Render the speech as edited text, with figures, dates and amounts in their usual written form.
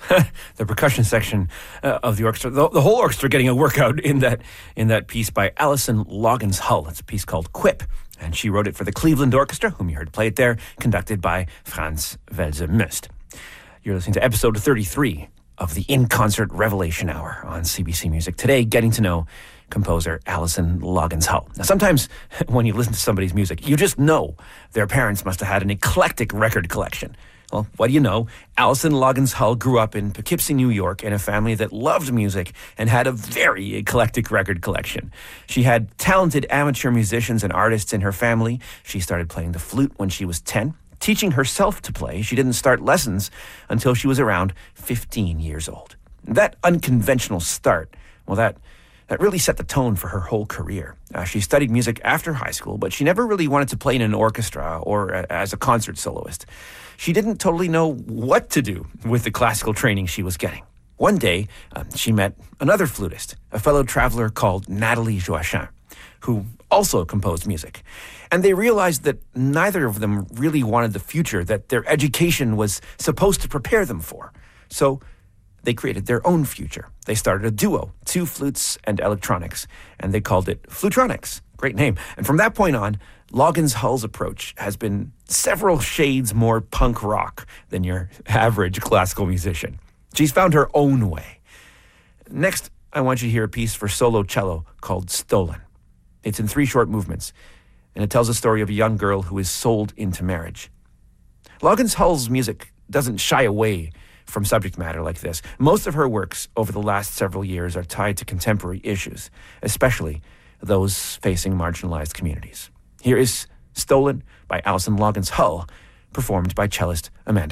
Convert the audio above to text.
The percussion section of the orchestra, the whole orchestra getting a workout in that piece by Alison Loggins Hull. It's a piece called Quip, and she wrote it for the Cleveland Orchestra, whom you heard play it there, conducted by Franz Welser-Möst. You're listening to episode 33 of the In Concert Revelation Hour on CBC Music. Today, getting to know composer Alison Loggins Hull. Now, sometimes when you listen to somebody's music, you just know their parents must have had an eclectic record collection. Well, what do you know? Alison Loggins Hull grew up in Poughkeepsie, New York, in a family that loved music and had a very eclectic record collection. She had talented amateur musicians and artists in her family. She started playing the flute when she was 10. Teaching herself to play, she didn't start lessons until she was around 15 years old. That unconventional start, well, that really set the tone for her whole career. She studied music after high school, but she never really wanted to play in an orchestra or as a concert soloist. She didn't totally know what to do with the classical training she was getting. One day, she met another flutist, a fellow traveler called Nathalie Joachim, who also composed music. And they realized that neither of them really wanted the future that their education was supposed to prepare them for. So they created their own future. They started a duo, 2 flutes and electronics, and they called it Flutronics. Great name. And from that point on, Loggins Hull's approach has been several shades more punk rock than your average classical musician. She's found her own way. Next, I want you to hear a piece for solo cello called Stolen. It's in 3 short movements, and it tells a story of a young girl who is sold into marriage. Loggins Hull's music doesn't shy away from subject matter like this. Most of her works over the last several years are tied to contemporary issues, especially those facing marginalized communities. Here is Stolen by Alison Loggins Hull, performed by cellist Amanda